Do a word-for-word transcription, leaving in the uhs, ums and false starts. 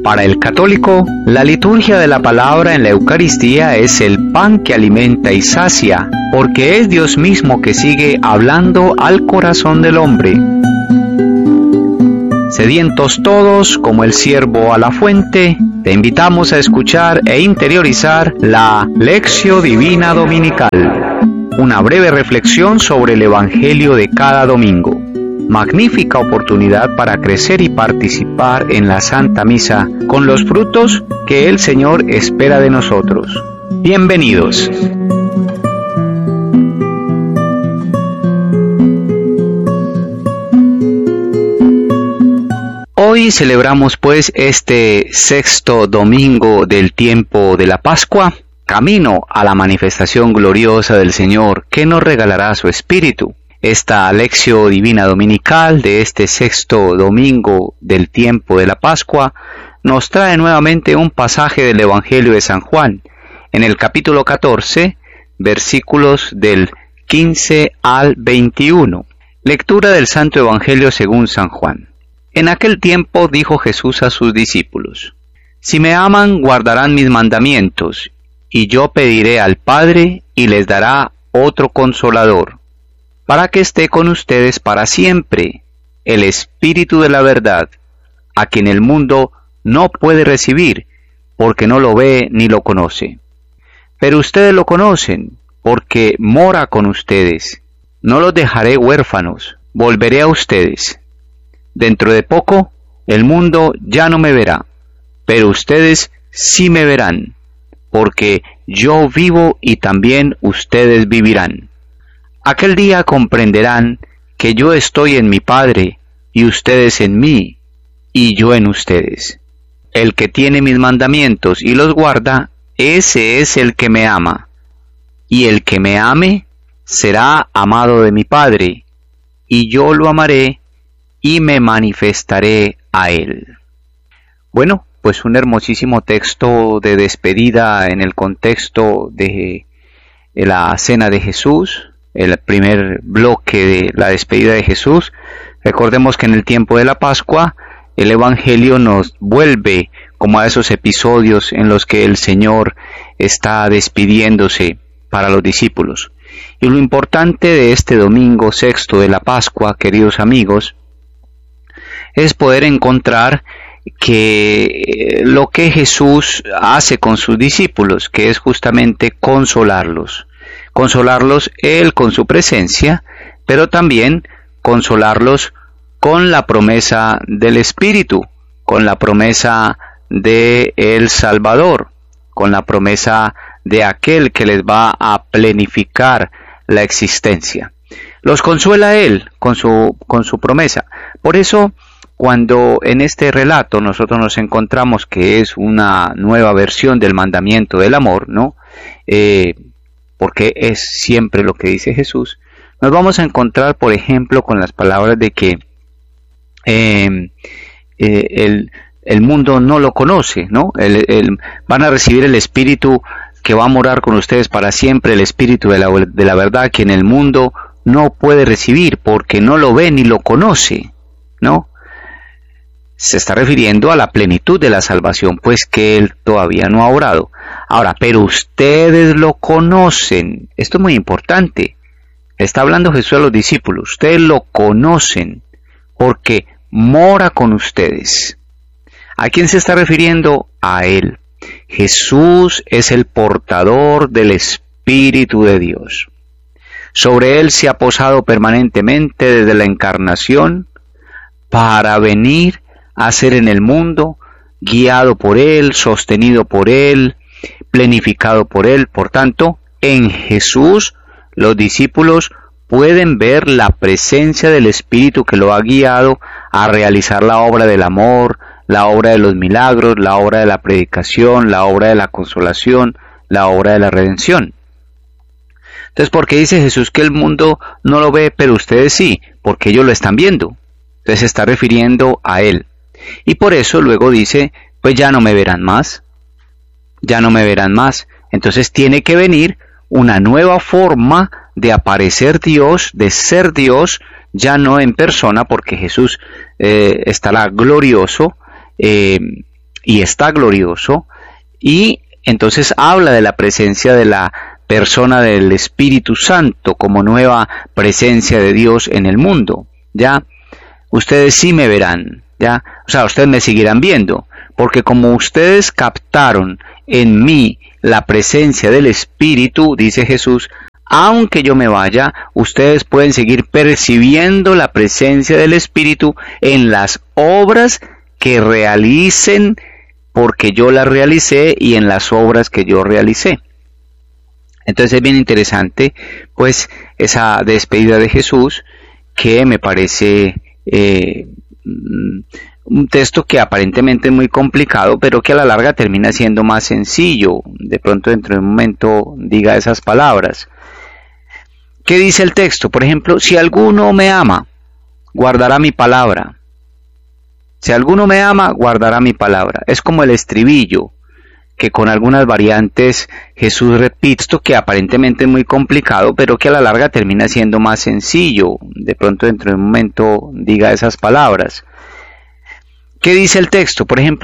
Para el católico, la liturgia de la palabra en la Eucaristía es el pan que alimenta y sacia, porque es Dios mismo que sigue hablando al corazón del hombre. Sedientos todos, como el ciervo a la fuente, te invitamos a escuchar e interiorizar la Lectio Divina Dominical, una breve reflexión sobre el Evangelio de cada domingo. Magnífica oportunidad para crecer y participar en la Santa Misa con los frutos que el Señor espera de nosotros. Bienvenidos. Hoy celebramos pues este sexto domingo del tiempo de la Pascua, camino a la manifestación gloriosa del Señor que nos regalará su Espíritu. Esta Lectio Divina Dominical de este sexto domingo del tiempo de la Pascua nos trae nuevamente un pasaje del Evangelio de San Juan, en el capítulo catorce, versículos del quince al veintiuno. Lectura del Santo Evangelio según San Juan. En aquel tiempo dijo Jesús a sus discípulos: Si me aman, guardarán mis mandamientos, y yo pediré al Padre, y les dará otro Consolador, para que esté con ustedes para siempre, el Espíritu de la verdad, a quien el mundo no puede recibir, porque no lo ve ni lo conoce. Pero ustedes lo conocen, porque mora con ustedes. No los dejaré huérfanos, volveré a ustedes. Dentro de poco, el mundo ya no me verá, pero ustedes sí me verán, porque yo vivo y también ustedes vivirán. Aquel día comprenderán que yo estoy en mi Padre, y ustedes en mí, y yo en ustedes. El que tiene mis mandamientos y los guarda, ese es el que me ama. Y el que me ame, será amado de mi Padre, y yo lo amaré, y me manifestaré a él. Bueno, pues un hermosísimo texto de despedida en el contexto de la cena de Jesús, el primer bloque de la despedida de Jesús. Recordemos que en el tiempo de la Pascua, el Evangelio nos vuelve como a esos episodios en los que el Señor está despidiéndose para los discípulos. Y lo importante de este domingo sexto de la Pascua, queridos amigos, es poder encontrar que lo que Jesús hace con sus discípulos, que es justamente consolarlos. Consolarlos Él con su presencia, pero también consolarlos con la promesa del Espíritu, con la promesa de el Salvador, con la promesa de aquel que les va a plenificar la existencia. Los consuela Él con su, con su promesa. Por eso, cuando en este relato nosotros nos encontramos que es una nueva versión del mandamiento del amor, ¿no? Eh, porque es siempre lo que dice Jesús, nos vamos a encontrar, por ejemplo, con las palabras de que eh, eh, el, el mundo no lo conoce, ¿no? El, el, van a recibir el Espíritu que va a morar con ustedes para siempre, el Espíritu de la, de la verdad, que en el mundo no puede recibir, porque no lo ve ni lo conoce, ¿no? Se está refiriendo a la plenitud de la salvación, pues que Él todavía no ha obrado. Ahora, pero ustedes lo conocen. Esto es muy importante. Está hablando Jesús a los discípulos. Ustedes lo conocen porque mora con ustedes. ¿A quién se está refiriendo? A Él. Jesús es el portador del Espíritu de Dios. Sobre Él se ha posado permanentemente desde la encarnación para venir a ser en el mundo, guiado por Él, sostenido por Él, plenificado por Él. Por tanto, en Jesús los discípulos pueden ver la presencia del Espíritu que lo ha guiado a realizar la obra del amor, la obra de los milagros, la obra de la predicación, la obra de la consolación, la obra de la redención. Entonces, ¿por qué dice Jesús que el mundo no lo ve, pero ustedes sí? Porque ellos lo están viendo. Entonces se está refiriendo a Él. Y por eso luego dice, pues ya no me verán más, ya no me verán más. Entonces tiene que venir una nueva forma de aparecer Dios, de ser Dios, ya no en persona, porque Jesús eh, estará glorioso, eh, y está glorioso, y entonces habla de la presencia de la persona del Espíritu Santo como nueva presencia de Dios en el mundo. Ya, ustedes sí me verán, ya, o sea, ustedes me seguirán viendo, porque como ustedes captaron en mí la presencia del Espíritu, dice Jesús, aunque yo me vaya, ustedes pueden seguir percibiendo la presencia del Espíritu en las obras que realicen, porque yo las realicé, y en las obras que yo realicé. Entonces es bien interesante, pues, esa despedida de Jesús, que me parece eh, un texto que aparentemente es muy complicado, pero que a la larga termina siendo más sencillo. De pronto dentro de un momento diga esas palabras. ¿Qué dice el texto? Por ejemplo, si alguno me ama, guardará mi palabra. Si alguno me ama, guardará mi palabra. Es como el estribillo, que con algunas variantes Jesús repite, esto que aparentemente es muy complicado, pero que a la larga termina siendo más sencillo. De pronto dentro de un momento diga esas palabras. ¿Qué dice el texto? Por ejemplo,